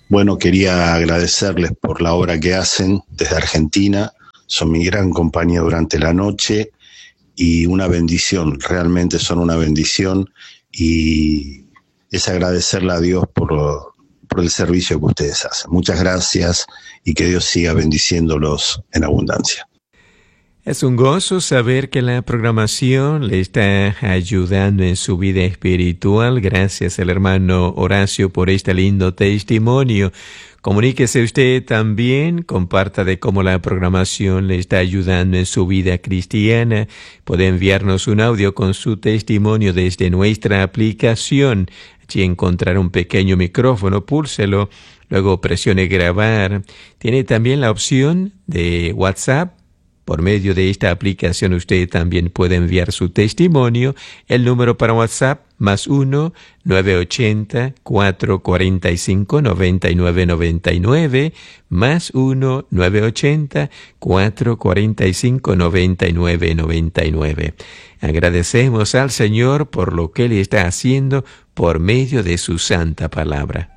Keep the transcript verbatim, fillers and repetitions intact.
Bueno, quería agradecerles por la obra que hacen desde Argentina. Son mi gran compañía durante la noche y una bendición, realmente son una bendición y es agradecerle a Dios por, por el servicio que ustedes hacen. Muchas gracias y que Dios siga bendiciéndolos en abundancia. Es un gozo saber que la programación le está ayudando en su vida espiritual. Gracias al hermano Horacio por este lindo testimonio. Comuníquese usted también, comparta de cómo la programación le está ayudando en su vida cristiana. Puede enviarnos un audio con su testimonio desde nuestra aplicación. Allí encontrará un pequeño micrófono, púlselo, luego presione grabar. Tiene también la opción de WhatsApp. Por medio de esta aplicación usted también puede enviar su testimonio. El número para WhatsApp, más uno, nueve ochenta, cuatro cuarenta y cinco, noventa y nueve noventa y nueve, más uno, nueve ochenta, cuatro cuarenta y cinco, noventa y nueve noventa y nueve. Agradecemos al Señor por lo que Él está haciendo por medio de su santa palabra.